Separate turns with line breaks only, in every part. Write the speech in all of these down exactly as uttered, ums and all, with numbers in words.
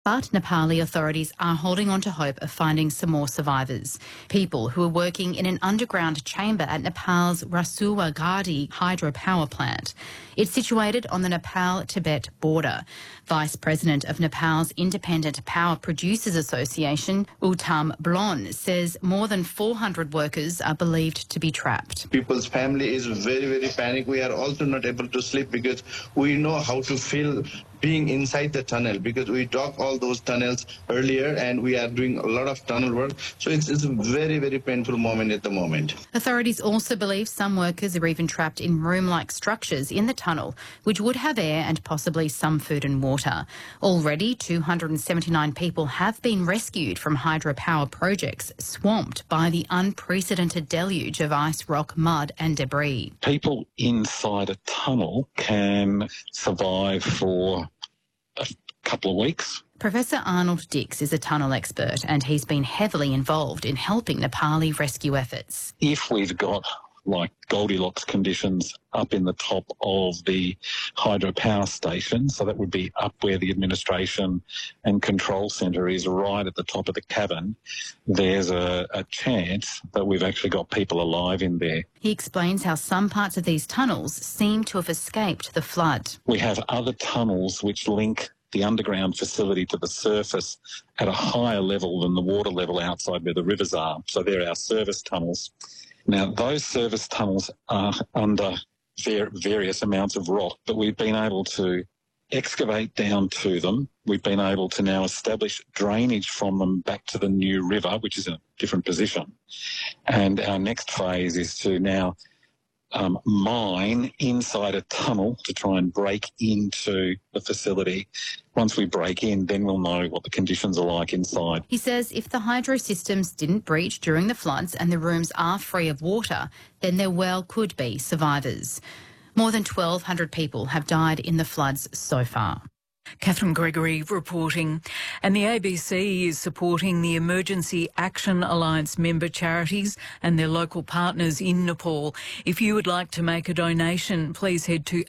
But Nepali authorities are holding on to hope of finding some more survivors. People who are working in an underground chamber at Nepal's Rasuwa Ghadi hydropower plant. It's situated on the Nepal-Tibet border. Vice President of Nepal's Independent Power Producers Association, Uttam Blon, says more than four hundred workers are believed to be trapped.
People's family is very, very panicked. We are also not able to sleep because we know how to feel being inside the tunnel, because we dug all those tunnels earlier and we are doing a lot of tunnel work. So it's, it's a very, very painful moment at the moment.
Authorities also believe some workers are even trapped in room-like structures in the tunnel, which would have air and possibly some food and water. Already, two hundred seventy-nine people have been rescued from hydropower projects swamped by the unprecedented deluge of ice, rock, mud and debris.
People inside a tunnel can survive for a couple of weeks.
Professor Arnold Dix is a tunnel expert and he's been heavily involved in helping Nepali rescue efforts.
If we've got like Goldilocks conditions up in the top of the hydropower station, so that would be up where the administration and control centre is, right at the top of the cavern, there's a, a chance that we've actually got people alive in there.
He explains how some parts of these tunnels seem to have escaped the flood.
We have other tunnels which link the underground facility to the surface at a higher level than the water level outside where the rivers are. So they're our service tunnels. Now, those service tunnels are under various amounts of rock, but we've been able to excavate down to them. We've been able to now establish drainage from them back to the new river, which is in a different position. And our next phase is to now um, mine inside a tunnel to try and break into the facility. Once we break in, then we'll know what the conditions are like inside.
He says if the hydro systems didn't breach during the floods and the rooms are free of water, then there well could be survivors. More than twelve hundred people have died in the floods so far.
Catherine Gregory reporting. And the A B C is supporting the Emergency Action Alliance member charities and their local partners in Nepal. If you would like to make a donation, please head to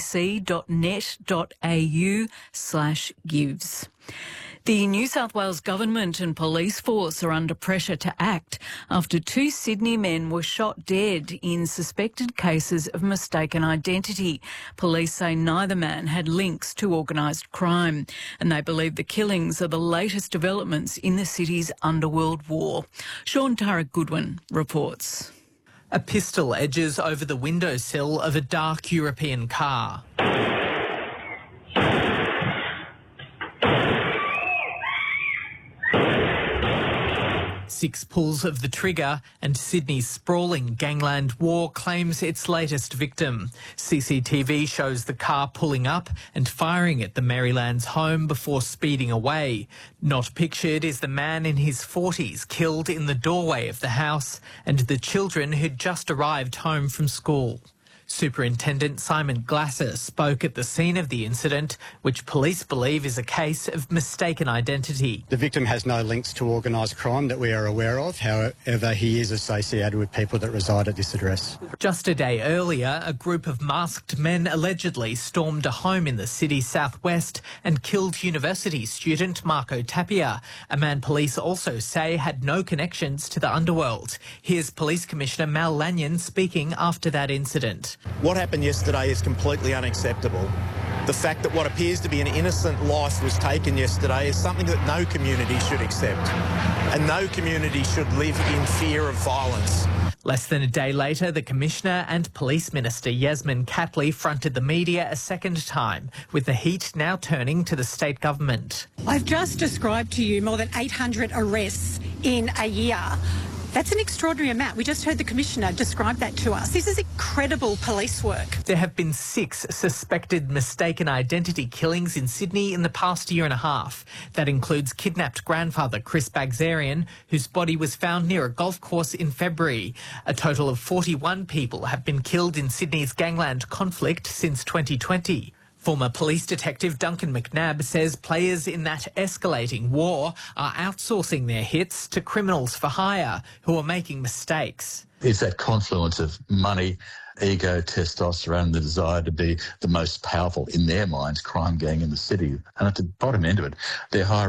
abc.net.au slash gives. The New South Wales Government and police force are under pressure to act after two Sydney men were shot dead in suspected cases of mistaken identity. Police say neither man had links to organised crime, and they believe the killings are the latest developments in the city's underworld war. Sean Tarek Goodwin reports.
A pistol edges over the windowsill of a dark European car. Six pulls of the trigger and Sydney's sprawling gangland war claims its latest victim. C C T V shows the car pulling up and firing at the Maryland's home before speeding away. Not pictured is the man in his forties killed in the doorway of the house and the children who'd just arrived home from school. Superintendent Simon Glasser spoke at the scene of the incident, which police believe is a case of mistaken identity.
The victim has no links to organised crime that we are aware of. However, he is associated with people that reside at this address.
Just a day earlier, a group of masked men allegedly stormed a home in the city's southwest and killed university student Marco Tapia, a man police also say had no connections to the underworld. Here's Police Commissioner Mal Lanyon speaking after that incident.
What happened yesterday is completely unacceptable. The fact that what appears to be an innocent life was taken yesterday is something that no community should accept, and no community should live in fear of violence.
Less than a day later, the Commissioner and Police Minister Yasmin Catley fronted the media a second time, with the heat now turning to the state government.
I've just described to you more than eight hundred arrests in a year. That's an extraordinary amount. We just heard the Commissioner describe that to us. This is incredible police work.
There have been six suspected mistaken identity killings in Sydney in the past year and a half. That includes kidnapped grandfather Chris Bagzarian, whose body was found near a golf course in February. A total of forty-one people have been killed in Sydney's gangland conflict since twenty twenty. Former police detective Duncan McNabb says players in that escalating war are outsourcing their hits to criminals for hire who are making mistakes.
It's that confluence of money ego, testosterone, the desire to be the most powerful, in their minds, crime gang in the city. And at the bottom end of it, they're high